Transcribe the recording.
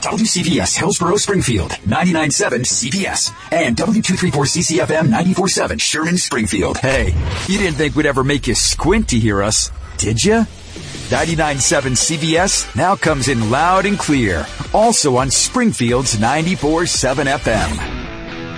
WCPS Hillsborough Springfield, 99.7 CPS, and W234CCFM 94.7 Sherman Springfield. Hey, you didn't think we'd ever make you squint to hear us, did you? 99.7 CBS now comes in loud and clear, also on Springfield's 94.7 FM.